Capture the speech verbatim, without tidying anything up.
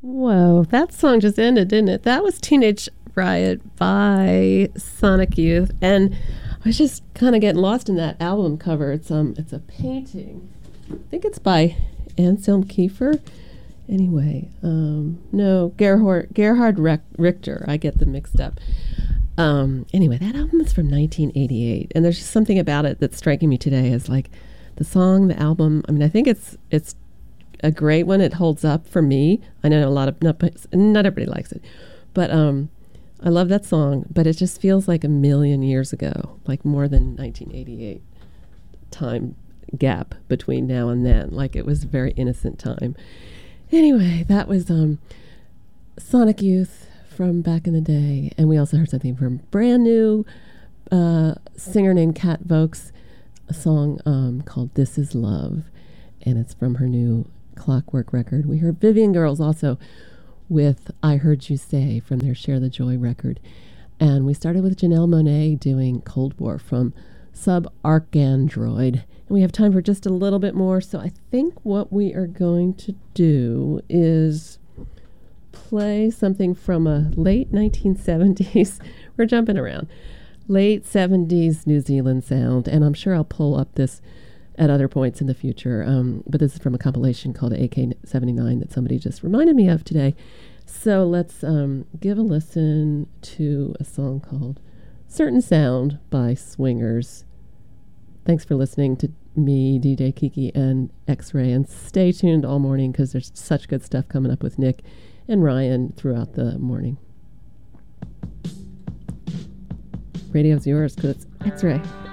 Whoa, that song just ended, didn't it? That was Teenage Riot by Sonic Youth, and I was just kind of getting lost in that album cover. It's um, it's a painting. I think it's by Anselm Kiefer. Anyway, um, no, Gerhard Gerhard Rech- Richter. I get them mixed up. Um, anyway, that album is from nineteen eighty-eight, and there's just something about it that's striking me today as like the song, the album. I mean, I think it's it's a great one. It holds up for me. I know a lot of not, not everybody likes it, but um, I love that song. But it just feels like a million years ago, like more than nineteen eighty-eight time gap between now and then. Like it was a very innocent time. Anyway, that was um, Sonic Youth from back in the day, and we also heard something from brand new uh, singer named Kat Vokes, a song um, called "This Is Love," and it's from her new Clockwork record. We heard Vivian Girls also with "I Heard You Say" from their Share the Joy record, and we started with Janelle Monáe doing "Cold War" from Sub Arcandroid. And we have time for just a little bit more, so I think what we are going to do is play something from a late nineteen seventies. We're jumping around. Late seventies New Zealand sound, and I'm sure I'll pull up this at other points in the future. Um, but this is from a compilation called A K seventy-nine that somebody just reminded me of today. So let's um, give a listen to a song called Certain Sound by Swingers. Thanks for listening to me, D J Kiki, and X-Ray. And stay tuned all morning because there's such good stuff coming up with Nick and Ryan throughout the morning. Radio's yours because it's X-Ray.